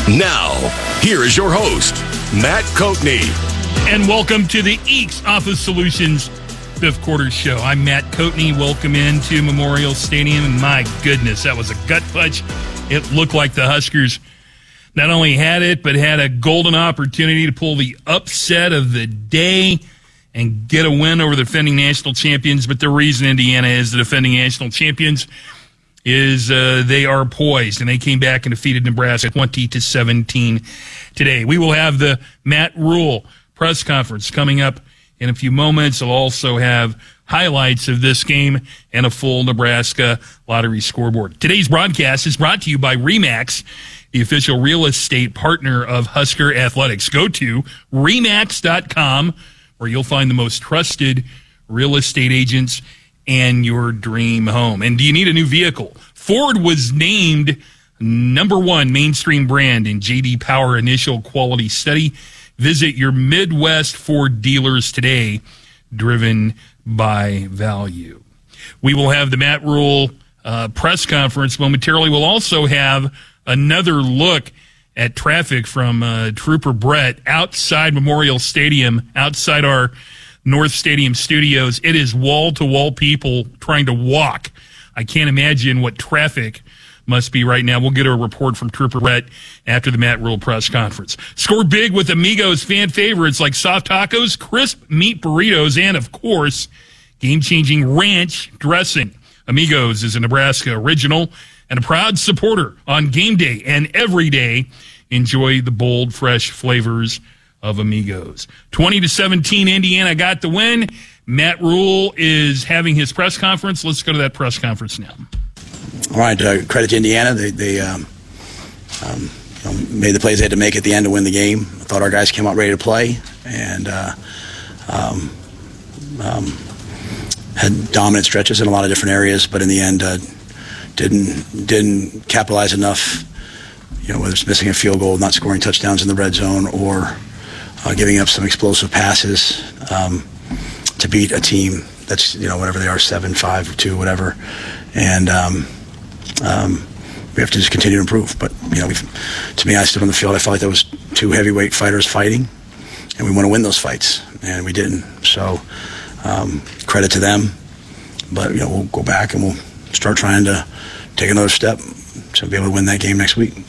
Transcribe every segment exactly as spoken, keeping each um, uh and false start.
Now, here is your host, Matt Coatney. And welcome to the Eeks Office Solutions Fifth Quarter Show. I'm Matt Coatney. Welcome into Memorial Stadium. And my goodness, that was a gut punch. It looked like the Huskers not only had it, but had a golden opportunity to pull the upset of the day and get a win over the defending national champions. But the reason Indiana is the defending national champions is uh, they are poised, and they came back and defeated Nebraska twenty to seventeen today. We will have the Matt Rhule press conference coming up in a few moments. I'll also have highlights of this game and a full Nebraska lottery scoreboard. Today's broadcast is brought to you by RE/MAX, the official real estate partner of Husker Athletics. Go to remax dot com, where you'll find the most trusted real estate agents and your dream home. And do you need a new vehicle? Ford was named number one mainstream brand in J D Power initial quality study. Visit your Midwest Ford dealers today, driven by value. We will have the Matt Rhule uh, press conference momentarily. We'll also have another look at traffic from uh, Trooper Brett outside Memorial Stadium, outside our North Stadium studios. It is wall-to-wall people trying to walk. I can't imagine what traffic must be right now. We'll get a report from Trooper Brett after the Matt Rhule press conference. Score big with Amigos fan favorites like soft tacos, crisp meat burritos, and, of course, game-changing ranch dressing. Amigos is a Nebraska original and a proud supporter on game day and every day. Enjoy the bold, fresh flavors of Amigos. twenty to seventeen, Indiana got the win. Matt Rhule is having his press conference. Let's go to that press conference now. All right, uh, credit to Indiana. They, they um, um, you know, made the plays they had to make at the end to win the game. I thought our guys came out ready to play and uh, um, um, had dominant stretches in a lot of different areas, but in the end uh, didn't didn't capitalize enough. You know, whether it's missing a field goal, not scoring touchdowns in the red zone, or uh, giving up some explosive passes um, to beat a team that's, you know, whatever they are, seven, five, two, whatever. And um, um, we have to just continue to improve. But, you know, we've, to me, I stood on the field. I felt like there was two heavyweight fighters fighting, and we want to win those fights, and we didn't. So um, credit to them. But, you know, we'll go back and we'll start trying to take another step to be able to win that game next week.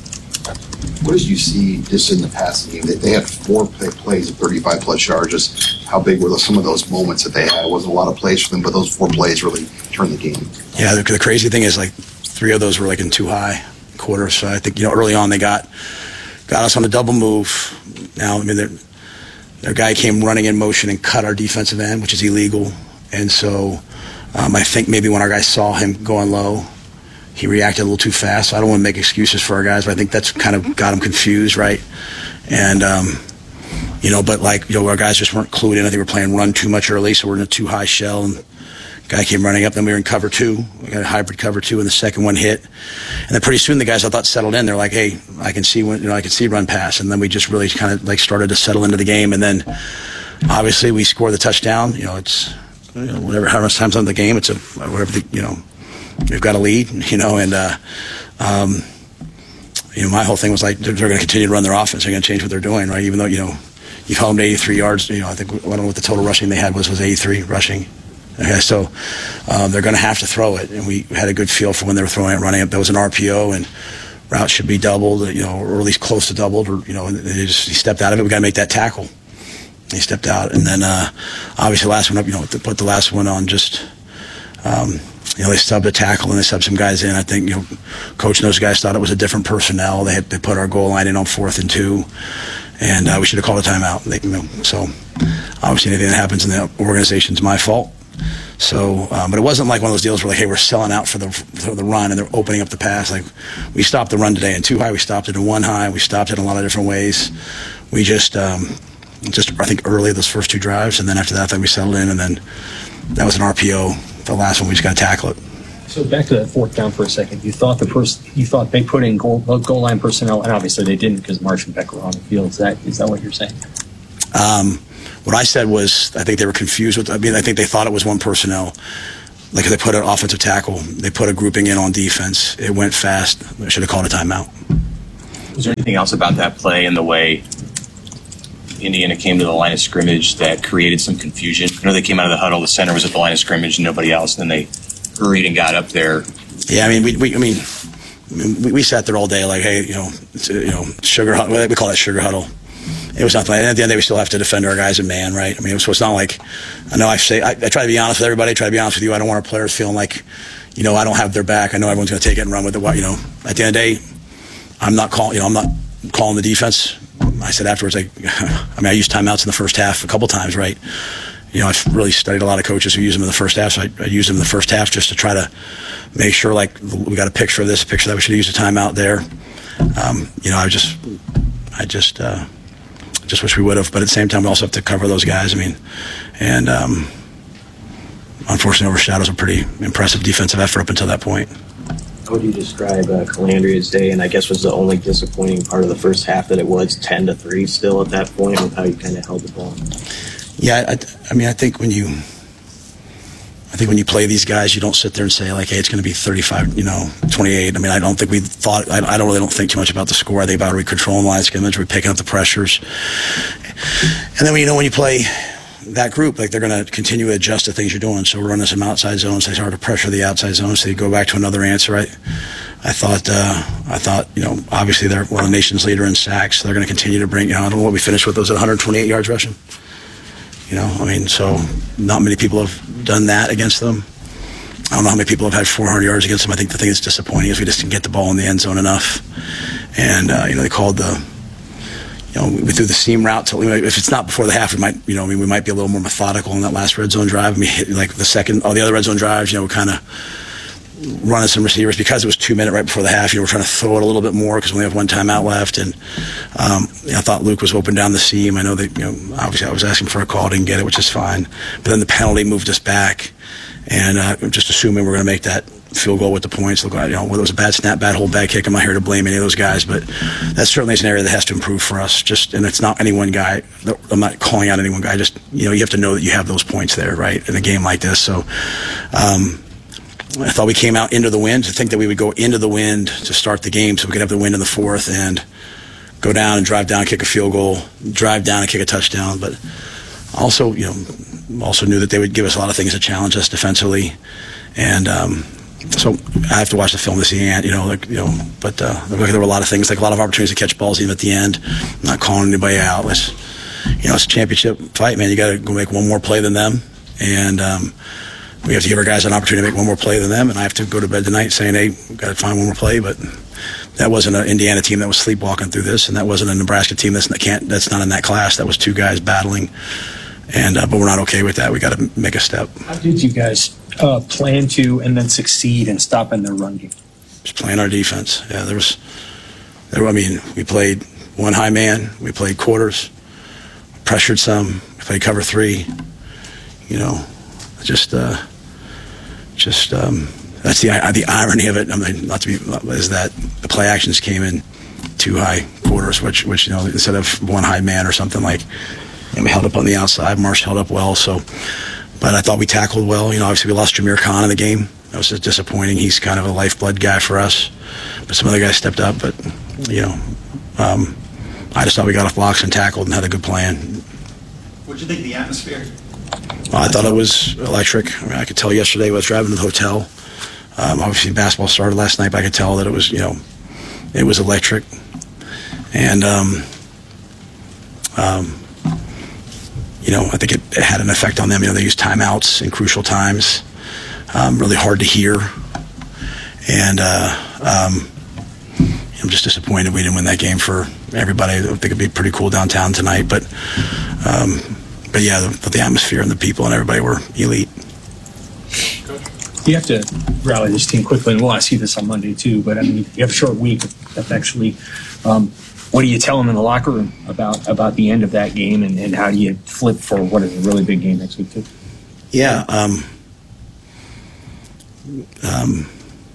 What did you see just in the passing game? They, they had four play, plays of thirty-five plus yards. How big were those, some of those moments that they had? It wasn't a lot of plays for them, but those four plays really turned the game. Yeah, the, the crazy thing is, like, three of those were like in too high quarters. So I think, you know, early on they got got us on a double move. Now, I mean, their, their guy came running in motion and cut our defensive end, which is illegal. And so um, I think maybe when our guys saw him going low, he reacted a little too fast. So I don't want to make excuses for our guys, but I think that's kind of got him confused, right? And, um, you know, but like, you know, our guys just weren't clued in. I think we were playing run too much early, so we're in a too high shell. And guy came running up, then we were in cover two. We got a hybrid cover two, and the second one hit. And then pretty soon the guys I thought settled in. They're like, hey, I can see when, you know, I can see run pass. And then we just really kind of like started to settle into the game. And then obviously we score the touchdown. You know, it's, you know, whatever, however much time's on the game, it's a, whatever the, you know, we've got a lead, you know, and, uh, um, you know, my whole thing was like, they're, they're going to continue to run their offense. They're going to change what they're doing, right? Even though, you know, you've held them to eighty-three yards, you know, I think, I don't know what the total rushing they had was, was eighty-three rushing. Okay, so um, they're going to have to throw it, and we had a good feel for when they were throwing it, running it. That was an R P O, and route should be doubled, you know, or at least close to doubled, or, you know, and they just, he stepped out of it. We got to make that tackle. He stepped out, and then uh, obviously the last one up, you know, to put the last one on just, um, you know, they subbed a tackle and they subbed some guys in. I think, you know, coach and those guys thought it was a different personnel. They had they put our goal line in on fourth and two, and uh, we should have called a timeout. They, you know, so obviously anything that happens in the organization is my fault. So, um, but it wasn't like one of those deals where like, hey, we're selling out for the for the run and they're opening up the pass. Like, we stopped the run today in two high, we stopped it in one high, we stopped it in a lot of different ways. We just, um, just I think early those first two drives, and then after that, I think we settled in, and then that was an R P O. The last one, we just got to tackle it. So back to that fourth down for a second. You thought the pers- you thought they put in goal goal line personnel, and obviously they didn't because Marsh and Beck were on the field. Is that is that what you're saying? Um, what I said was I think they were confused with. I mean, I think they thought it was one personnel. Like, they put an offensive tackle, they put a grouping in on defense. It went fast. They should have called a timeout. Was there anything else about that play and the way Indiana came to the line of scrimmage that created some confusion? I know they came out of the huddle, the center was at the line of scrimmage and nobody else, and then they hurried and got up there. Yeah, I mean, we, we I mean, we, we sat there all day like, hey, you know, it's, you know, sugar huddle. We call it sugar huddle. It was nothing. At the end of the day, we still have to defend our guys in man, right? I mean, so it's not like, I know I say, I, I try to be honest with everybody, I try to be honest with you. I don't want our players feeling like, you know, I don't have their back. I know everyone's going to take it and run with it. You know, at the end of the day, I'm not calling, you know, I'm not calling the defense. I said afterwards, like, I mean, I used timeouts in the first half a couple times, right? You know, I've really studied a lot of coaches who use them in the first half, so I, I use them in the first half just to try to make sure, like, we got a picture of this, a picture that we should use a timeout there. Um, you know, I just, I just, uh, just wish we would have, but at the same time, we also have to cover those guys. I mean, and um, unfortunately, overshadows a pretty impressive defensive effort up until that point. How would you describe uh, Calandria's day? And I guess was the only disappointing part of the first half that it was ten to three still at that point with how you kind of held the ball. Yeah, I, I mean, I think when you, I think when you play these guys, you don't sit there and say like, hey, it's going to be thirty-five, you know, twenty-eight. I mean, I don't think we thought. I, I don't really don't think too much about the score. I think about are we controlling line of scrimmage, are we picking up the pressures, and then when you know when you play that group, like they're going to continue to adjust to things you're doing. So we're running some outside zones. They start to pressure the outside zones. So you go back to another answer. I, I thought, uh, I thought, you know, obviously they're one of the nation's leader in sacks. So they're going to continue to bring. You know, I don't know what we finished with. Those at one hundred twenty-eight yards rushing. You know, I mean, so not many people have done that against them. I don't know how many people have had four hundred yards against them. I think the thing that's disappointing is we just didn't get the ball in the end zone enough. And uh, you know, they called the. You know, we threw the seam route. To, if it's not before the half, we might, you know, I mean, we might be a little more methodical in that last red zone drive. I mean, hit, like the second, all the other red zone drives, you know, we're kind of running some receivers because it was two minute right before the half. You know, we're trying to throw it a little bit more because we only have one timeout left. And um, you know, I thought Luke was open down the seam. I know that, you know, obviously I was asking for a call, didn't get it, which is fine. But then the penalty moved us back, and uh, just assuming we're going to make that field goal with the points. Look, you know, whether it was a bad snap, bad hold, bad kick, I'm not here to blame any of those guys, but that certainly is an area that has to improve for us. Just, and it's not any one guy. I'm not calling out any one guy. Just, you know, you have to know that you have those points there, right, in a game like this. So, um, I thought we came out into the wind to think that we would go into the wind to start the game, so we could have the wind in the fourth and go down and drive down, kick a field goal, drive down and kick a touchdown. But also, you know, also knew that they would give us a lot of things to challenge us defensively, and. Um, So I have to watch the film to see, you know, like, you know. But uh, there were a lot of things, like a lot of opportunities to catch balls even at the end. I'm not calling anybody out. It's, you know, it's a championship fight, man. You got to go make one more play than them, and um, we have to give our guys an opportunity to make one more play than them. And I have to go to bed tonight saying, hey, we've got to find one more play. But that wasn't an Indiana team that was sleepwalking through this, and that wasn't a Nebraska team that's not, can't that's not in that class. That was two guys battling. And uh, but we're not okay with that. We got to make a step. How did you guys uh, plan to and then succeed in stopping their run game? Just playing our defense. Yeah, there was. There, I mean, we played one high man. We played quarters. Pressured some. We played cover three. You know, just, uh, just um, that's the the irony of it. I mean, not to be is that the play actions came in two high quarters, which which you know instead of one high man or something like. And we held up on the outside. Marsh held up well. So, but I thought we tackled well. You know, obviously we lost Jameer Khan in the game. That was just disappointing. He's kind of a lifeblood guy for us. But some other guys stepped up. But, you know, um, I just thought we got off blocks and tackled and had a good plan. What did you think of the atmosphere? Well, I thought it was electric. I mean, I could tell yesterday when I was driving to the hotel. Um, obviously basketball started last night, but I could tell that it was, you know, it was electric. And, um, um, you know, I think it, it had an effect on them. You know, they used timeouts in crucial times. Um, really hard to hear. And uh, um, I'm just disappointed we didn't win that game for everybody. I think it'd be pretty cool downtown tonight. But, um, but yeah, the, the atmosphere and the people and everybody were elite. You have to rally this team quickly, and we'll I see this on Monday too. But I mean, you have a short week of actually. Um, What do you tell them in the locker room about, about the end of that game, and, and how do you flip for what is a really big game next week too? Yeah. Um, um,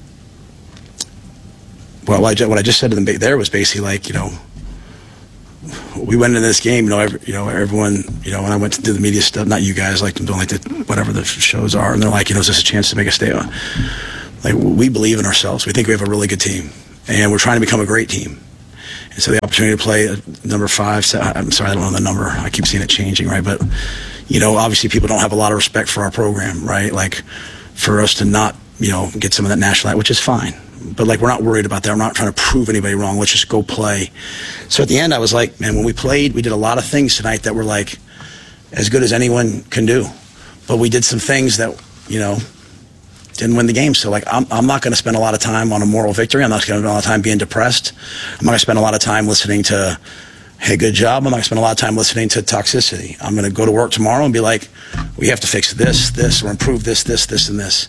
well, what I, just, what I just said to them there was basically like, you know, we went into this game, you know, every, you know, everyone, you know, when I went to do the media stuff, not you guys, like doing like the, whatever the shows are, and they're like, you know, is this a chance to make a stay on? Like, we believe in ourselves. We think we have a really good team, and we're trying to become a great team. And so the opportunity to play number five, so, I'm sorry, I don't know the number. I keep seeing it changing, right? But, you know, obviously people don't have a lot of respect for our program, right? Like, for us to not, you know, get some of that national, which is fine. But, like, we're not worried about that. We're not trying to prove anybody wrong. Let's just go play. So at the end, I was like, man, when we played, we did a lot of things tonight that were, like, as good as anyone can do. But we did some things that, you know, didn't win the game. So, like, I'm, I'm not going to spend a lot of time on a moral victory. I'm not going to spend a lot of time being depressed. I'm not going to spend a lot of time listening to, hey, good job. I'm not going to spend a lot of time listening to toxicity. I'm going to go to work tomorrow and be like, we have to fix this, this, or improve this, this, this, and this.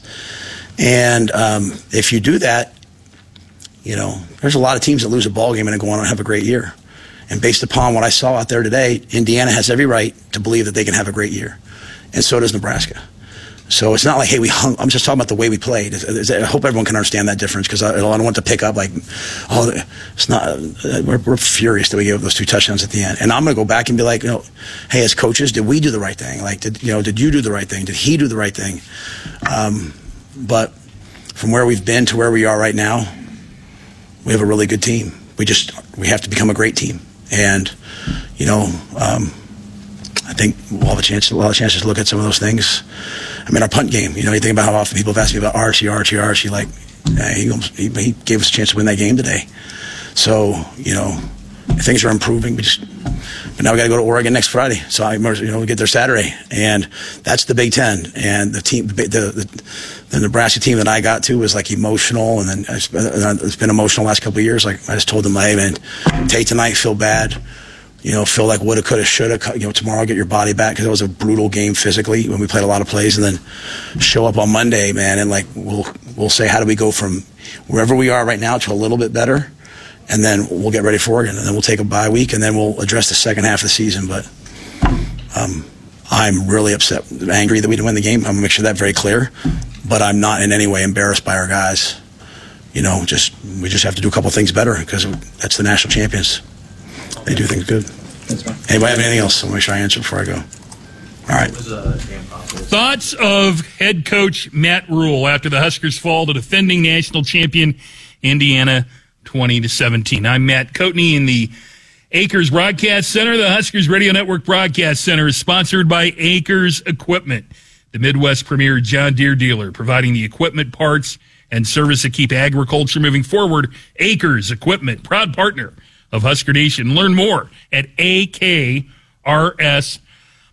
And um, if you do that, you know, there's a lot of teams that lose a ball game and then go on and have a great year. And based upon what I saw out there today, Indiana has every right to believe that they can have a great year. And so does Nebraska. So it's not like, hey, we hung. I'm just talking about the way we played. I hope everyone can understand that difference, because I, I don't want to pick up like, oh, it's not. We're, we're furious that we gave up those two touchdowns at the end. And I'm going to go back and be like, you know, hey, as coaches, did we do the right thing? Like, did you know, did you do the right thing? Did he do the right thing? Um, but from where we've been to where we are right now, we have a really good team. We just we have to become a great team. And you know. Um, I think we'll have a chance, a lot of chances to look at some of those things. I mean, our punt game, you know, you think about how often people have asked me about Archie, Archie, Archie, like, yeah, he, he, he gave us a chance to win that game today. So, you know, things are improving. We just, but now we got to go to Oregon next Friday. So, I, you know, we get there Saturday. And that's the Big Ten. And the team, the, the, the Nebraska team that I got to was like emotional. And then it's been, it's been emotional the last couple of years. Like, I just told them, hey, man, take tonight, feel bad. You know, feel like woulda, coulda, shoulda. You know, tomorrow get your body back, because it was a brutal game physically when we played a lot of plays, and then show up on Monday, man, and like we'll we'll say, how do we go from wherever we are right now to a little bit better, and then we'll get ready for Oregon, and then we'll take a bye week, and then we'll address the second half of the season. But um, I'm really upset, angry that we didn't win the game. I'm gonna make sure that's very clear. But I'm not in any way embarrassed by our guys. You know, just we just have to do a couple things better, because that's the national champions. They do things good. That's right. Anybody have anything else? I'll make sure I answer before I go. All right. Thoughts of head coach Matt Rhule after the Huskers fall to defending national champion Indiana twenty to seventeen. I'm Matt Coatney in the Acres Broadcast Center. The Huskers Radio Network Broadcast Center is sponsored by Acres Equipment, the Midwest premier John Deere dealer, providing the equipment, parts, and service that keep agriculture moving forward. Acres Equipment, proud partner of Husker Nation. Learn more at A K R S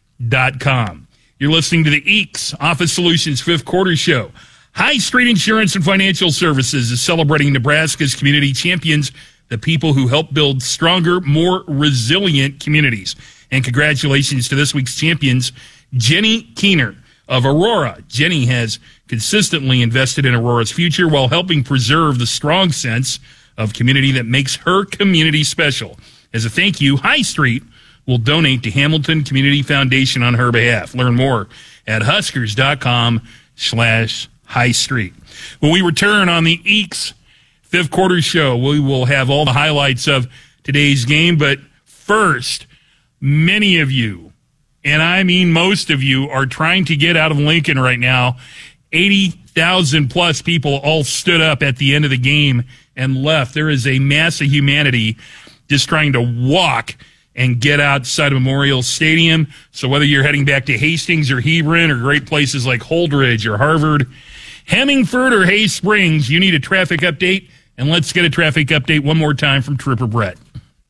dot com. You're listening to the E A K S Office Solutions fifth Quarter Show. High Street Insurance and Financial Services is celebrating Nebraska's community champions, the people who help build stronger, more resilient communities. And congratulations to this week's champions, Jenny Keener of Aurora. Jenny has consistently invested in Aurora's future while helping preserve the strong sense of community that makes her community special. As a thank you, High Street will donate to Hamilton Community Foundation on her behalf. Learn more at huskers.com slash High Street. When we return on the E A K S fifth quarter show, we will have all the highlights of today's game. But first, many of you, and I mean most of you, are trying to get out of Lincoln right now. eighty thousand plus people all stood up at the end of the game and left. There is a mass of humanity just trying to walk and get outside of Memorial Stadium. So whether you're heading back to Hastings or Hebron or great places like Holdridge or Harvard, Hemingford or Hay Springs, you need a traffic update. And let's get a traffic update one more time from Trooper Brett.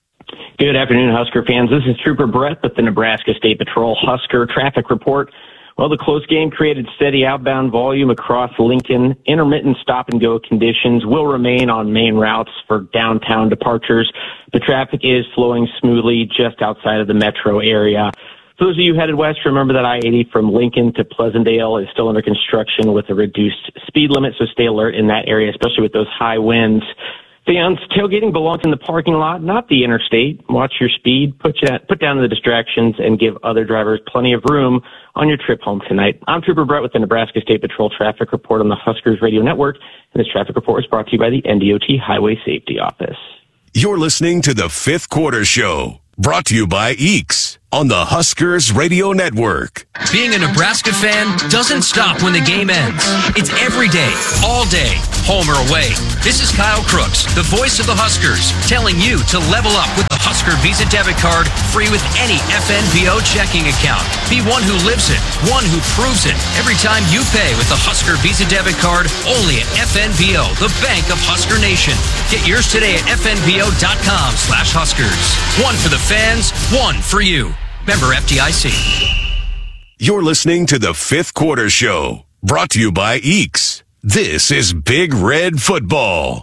Good afternoon, Husker fans. This is Trooper Brett with the Nebraska State Patrol Husker Traffic Report. Well, the close game created steady outbound volume across Lincoln. Intermittent stop-and-go conditions will remain on main routes for downtown departures. The traffic is flowing smoothly just outside of the metro area. For those of you headed west, remember that I eighty from Lincoln to Pleasantdale is still under construction with a reduced speed limit, so stay alert in that area, especially with those high winds. Fans, tailgating belongs in the parking lot, not the interstate. Watch your speed, put, you, put down the distractions, and give other drivers plenty of room on your trip home tonight. I'm Trooper Brett with the Nebraska State Patrol Traffic Report on the Huskers Radio Network, and this traffic report is brought to you by the N D O T Highway Safety Office. You're listening to the fifth Quarter Show, brought to you by E A K S on the Huskers Radio Network. Being a Nebraska fan doesn't stop when the game ends. It's every day, all day, home or away. This is Kyle Crooks, the voice of the Huskers, telling you to level up with the Husker Visa debit card, free with any F N V O checking account. Be one who lives it, one who proves it. Every time you pay with the Husker Visa debit card, only at F N V O, the bank of Husker Nation. Get yours today at F N V O dot com slash Huskers. One for the fans, one for you. Member F D I C. You're listening to the Fifth Quarter Show, brought to you by Eeks. This is Big Red Football.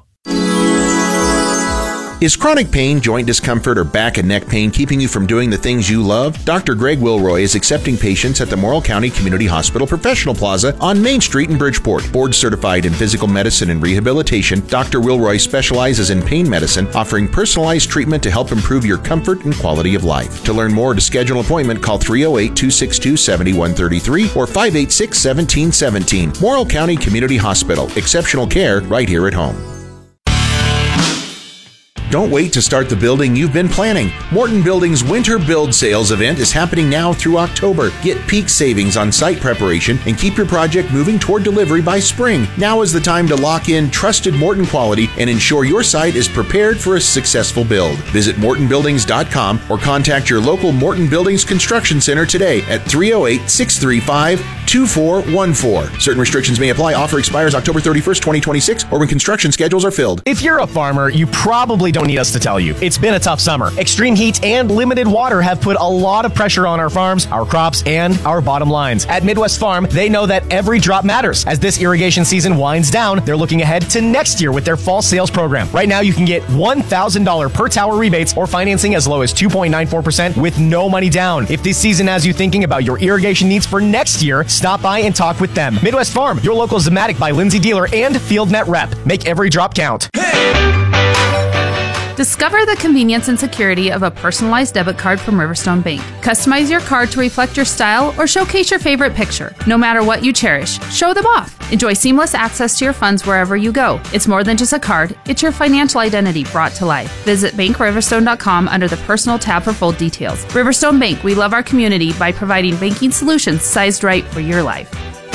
Is chronic pain, joint discomfort, or back and neck pain keeping you from doing the things you love? Doctor Greg Wilroy is accepting patients at the Morrill County Community Hospital Professional Plaza on Main Street in Bridgeport. Board certified in physical medicine and rehabilitation, Doctor Wilroy specializes in pain medicine, offering personalized treatment to help improve your comfort and quality of life. To learn more or to schedule an appointment, call three oh eight, two six two, seven one three three or five eight six, one seven one seven. Morrill County Community Hospital. Exceptional care right here at home. Don't wait to start the building you've been planning. Morton Building's Winter Build Sales event is happening now through October. Get peak savings on site preparation and keep your project moving toward delivery by spring. Now is the time to lock in trusted Morton quality and ensure your site is prepared for a successful build. Visit morton buildings dot com or contact your local Morton Buildings Construction Center today at three oh eight, six three five, two four one four. Certain restrictions may apply. Offer expires October thirty-first, twenty twenty-six or when construction schedules are filled. If you're a farmer, you probably don't need us to tell you. It's been a tough summer. Extreme heat and limited water have put a lot of pressure on our farms, our crops, and our bottom lines. At Midwest Farm, they know that every drop matters. As this irrigation season winds down, they're looking ahead to next year with their fall sales program. Right now, you can get one thousand dollars per tower rebates or financing as low as two point nine four percent with no money down. If this season has you thinking about your irrigation needs for next year, stop by and talk with them. Midwest Farm, your local Zematic by Lindsay dealer and FieldNet rep. Make every drop count. Discover the convenience and security of a personalized debit card from Riverstone Bank. Customize your card to reflect your style or showcase your favorite picture. No matter what you cherish, show them off. Enjoy seamless access to your funds wherever you go. It's more than just a card, it's your financial identity brought to life. Visit bank riverstone dot com under the Personal tab for full details. Riverstone Bank, we love our community by providing banking solutions sized right for your life.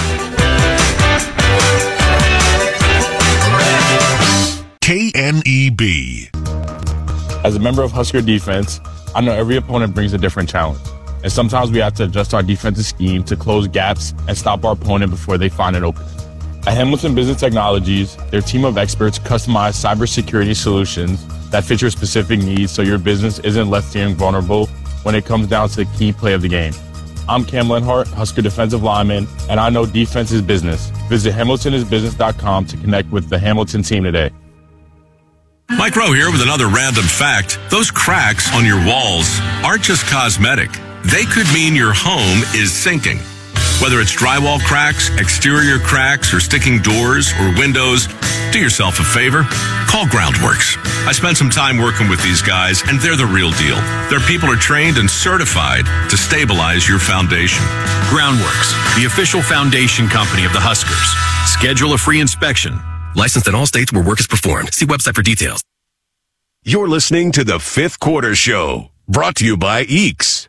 K N E B. As a member of Husker defense, I know every opponent brings a different challenge. And sometimes we have to adjust our defensive scheme to close gaps and stop our opponent before they find an opening. At Hamilton Business Technologies, their team of experts customize cybersecurity solutions that fit your specific needs so your business isn't left feeling vulnerable when it comes down to the key play of the game. I'm Cam Lenhart, Husker defensive lineman, and I know defense is business. Visit hamilton is business dot com to connect with the Hamilton team today. Mike Rowe here with another random fact. Those cracks on your walls aren't just cosmetic. They could mean your home is sinking. Whether it's drywall cracks, exterior cracks, or sticking doors or windows, do yourself a favor. Call Groundworks. I spent some time working with these guys, and they're the real deal. Their people are trained and certified to stabilize your foundation. Groundworks, the official foundation company of the Huskers. Schedule a free inspection. Licensed in all states where work is performed. See website for details. You're listening to the Fifth Quarter Show, brought to you by Eeks.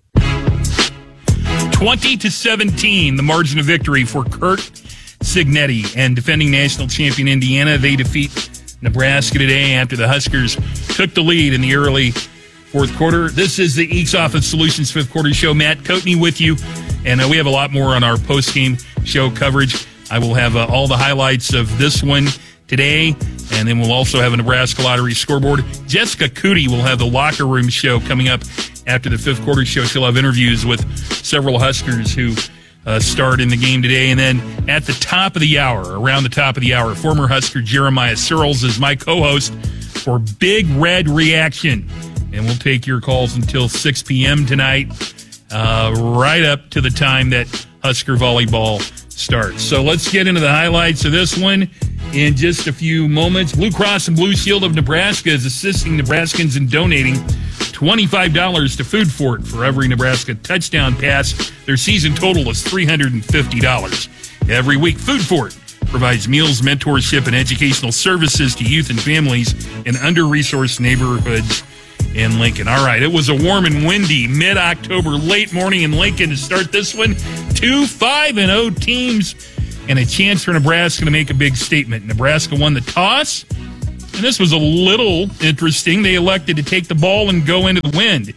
twenty to seventeen, the margin of victory for Curt Cignetti and defending national champion Indiana. They defeat Nebraska today after the Huskers took the lead in the early fourth quarter. This is the Eeks Office Solutions Fifth Quarter Show. Matt Coatney with you, and uh, we have a lot more on our post-game show coverage. I will have uh, all the highlights of this one today, and then we'll also have a Nebraska Lottery scoreboard. Jessica Cootie will have the Locker Room show coming up after the fifth quarter show. She'll have interviews with several Huskers who uh, start in the game today. And then at the top of the hour, around the top of the hour, former Husker Jeremiah Searles is my co-host for Big Red Reaction. And we'll take your calls until six p.m. tonight, uh, right up to the time that Husker volleyball starts. So let's get into the highlights of this one in just a few moments. Blue Cross and Blue Shield of Nebraska is assisting Nebraskans in donating twenty-five dollars to Food Fort for every Nebraska touchdown pass. Their season total is three hundred fifty dollars. Every week, Food Fort provides meals, mentorship, and educational services to youth and families in under-resourced neighborhoods in Lincoln. All right, it was a warm and windy mid-October late morning in Lincoln to start this one. Two five and oh teams and a chance for Nebraska to make a big statement. Nebraska won the toss, and this was a little interesting. They elected to take the ball and go into the wind.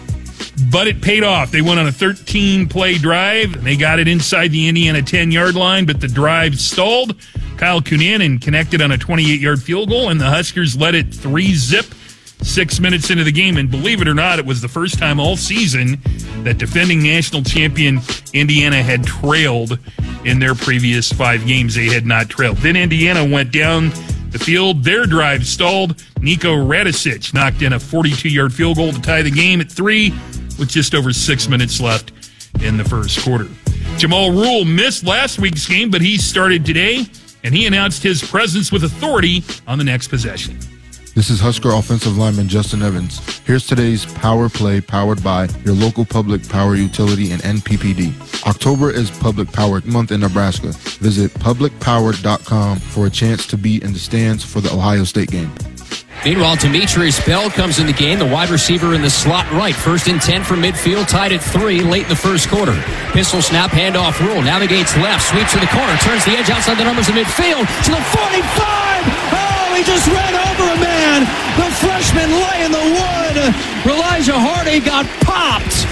But it paid off. They went on a thirteen-play drive. They got it inside the Indiana ten-yard line, but the drive stalled. Kyle Cunanan connected on a twenty-eight-yard field goal, and the Huskers led it three-zip six minutes into the game. And believe it or not, it was the first time all season that defending national champion Indiana had trailed in their previous five games. They had not trailed. Then Indiana went down the field. Their drive stalled. Nico Radicic knocked in a forty-two-yard field goal to tie the game at three with just over six minutes left in the first quarter. Jamal Rule missed last week's game, but he started today, and he announced his presence with authority on the next possession. This is Husker offensive lineman Justin Evans. Here's today's Power Play powered by your local public power utility and N P P D. October is Public Power Month in Nebraska. Visit public power dot com for a chance to be in the stands for the Ohio State game. Meanwhile, Demetrius Bell comes in the game, the wide receiver in the slot right. First and ten from midfield, tied at three late in the first quarter. Pistol snap, handoff Rule, navigates left, sweeps to the corner, turns the edge outside the numbers in midfield to the forty-five! Oh, he just ran over a man! The freshman lay in the wood! Elijah Hardy got popped!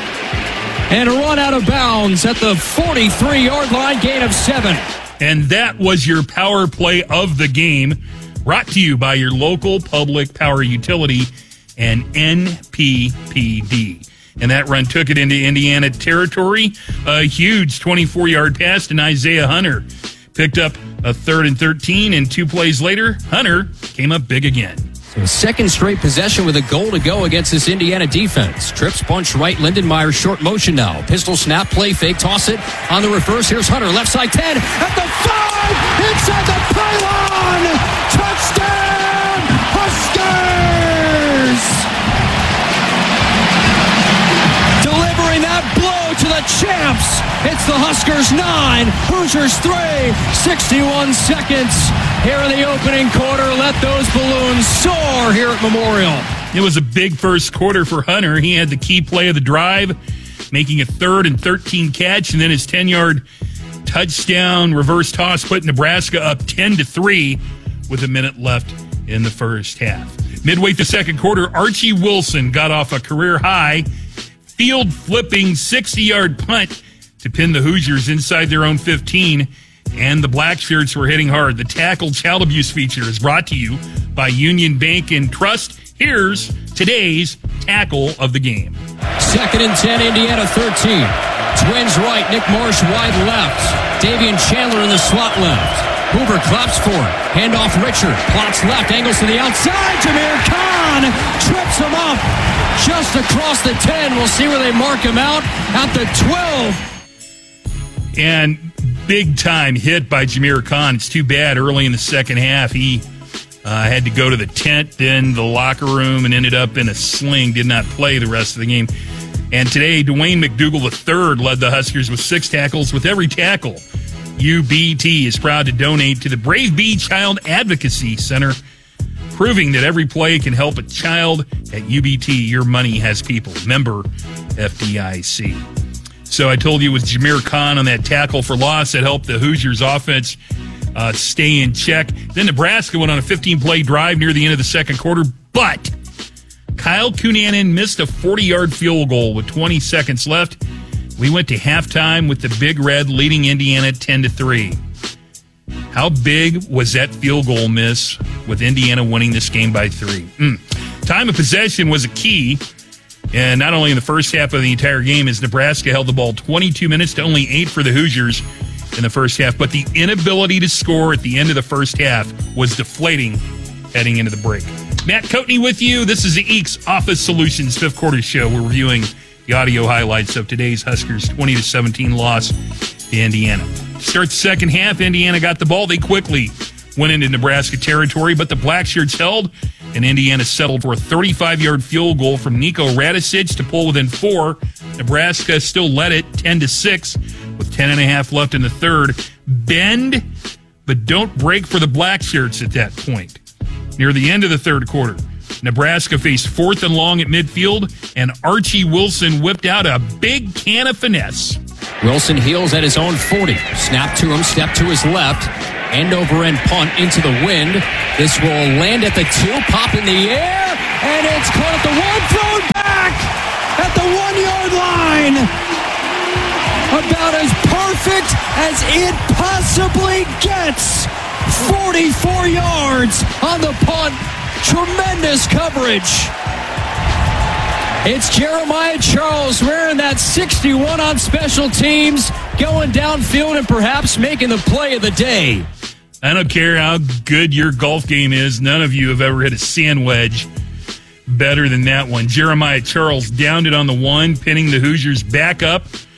And a run out of bounds at the forty-three-yard line, gain of seven. And that was your power play of the game, brought to you by your local public power utility and N P P D. And that run took it into Indiana territory. A huge twenty-four-yard pass to Isaiah Hunter. Picked up a third and thirteen, and two plays later, Hunter came up big again. So second straight possession with a goal to go against this Indiana defense. Trips, punch right, Lindenmeyer short motion now. Pistol snap, play fake, toss it on the reverse. Here's Hunter, left side ten, at the five, inside the pylon! Touchdown, Huskers! Delivering that blow to the champs. It's the Huskers nine, Hoosiers three, sixty-one seconds here in the opening quarter. Let those balloons soar here at Memorial. It was a big first quarter for Hunter. He had the key play of the drive, making a third and thirteen catch, and then his ten-yard touchdown reverse toss put Nebraska up ten to three with a minute left in the first half. Midway through the second quarter, Archie Wilson got off a career-high field-flipping sixty-yard punt to pin the Hoosiers inside their own fifteen, and the Black Shirts were hitting hard. The Tackle Child Abuse feature is brought to you by Union Bank and Trust. Here's today's tackle of the game. Second and ten, Indiana thirteen. Twins right, Nick Marsh wide left. Davian Chandler in the slot left. Hoover claps for it. Handoff Richard. Plots left, angles to the outside. Jameer Khan trips him up just across the ten. We'll see where they mark him out at the twelve. And big time hit by Jameer Khan. It's too bad early in the second half he uh, had to go to the tent, then the locker room, and ended up in a sling. Did not play the rest of the game. And today, Dwayne McDougal the third led the Huskers with six tackles. With every tackle, U B T is proud to donate to the Brave Bee Child Advocacy Center, proving that every play can help a child. At U B T, your money has people. Member F D I C. So I told you it was Jameer Khan on that tackle for loss that helped the Hoosiers offense uh, stay in check. Then Nebraska went on a fifteen-play drive near the end of the second quarter, but Kyle Cunanan missed a forty-yard field goal with twenty seconds left. We went to halftime with the Big Red leading Indiana ten to three. How big was that field goal miss with Indiana winning this game by three? Mm. Time of possession was a key. And not only in the first half of the entire game, as Nebraska held the ball twenty-two minutes to only eight for the Hoosiers in the first half, but the inability to score at the end of the first half was deflating heading into the break. Matt Coatney with you. This is the E A Q S Office Solutions fifth quarter show. We're reviewing the audio highlights of today's Huskers twenty to seventeen loss to Indiana. To start the second half, Indiana got the ball. They quickly went into Nebraska territory, but the Black Shirts held, and Indiana settled for a thirty-five-yard field goal from Nico Radicic to pull within four. Nebraska still led it ten to six with ten and a half left in the third. Bend, but don't break for the Black Shirts at that point. Near the end of the third quarter, Nebraska faced fourth and long at midfield, and Archie Wilson whipped out a big can of finesse. Wilson heels at his own forty. Snap to him, step to his left. End over end punt into the wind. This will land at the two, pop in the air, and it's caught at the one, thrown back at the one-yard line. About as perfect as it possibly gets. forty-four yards on the punt. Tremendous coverage. It's Jeremiah Charles wearing that sixty-one on special teams, going downfield and perhaps making the play of the day. I don't care how good your golf game is. None of you have ever hit a sand wedge better than that one. Jeremiah Charles downed it on the one, pinning the Hoosiers back up